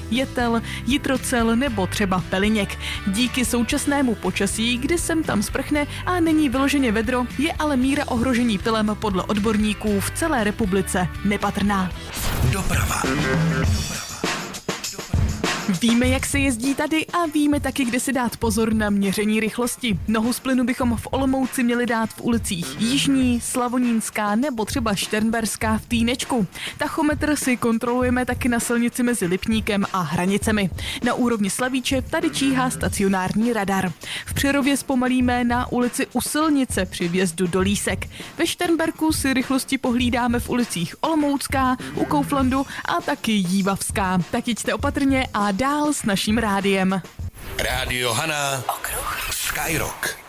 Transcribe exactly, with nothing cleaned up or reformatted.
Jetel, Jitrocel nebo třeba Peliněk. Díky současnému počasí, kdy sem tam sprchne a není vyloženě vedro, je ale míra ohrožení pilem podle odborníků v celé republice nepatrná. Doprava. Víme, jak se jezdí tady a víme taky, kde si dát pozor na měření rychlosti. Nohu z plynu bychom v Olomouci měli dát v ulicích Jižní, Slavonínská nebo třeba Šternberská v Týnečku. Tachometr si kontrolujeme taky na silnici mezi Lipníkem a Hranicemi. Na úrovni Slavíče tady číhá stacionární radar. V Přerově zpomalíme na ulici U Silnice při vjezdu do Lísek. Ve Šternberku si rychlosti pohlídáme v ulicích Olomoucká, u Kauflandu a taky Jívavská. Tak jděte opatrně a dál s naším rádiem. Rádio Hana. Okruh. Skyrock.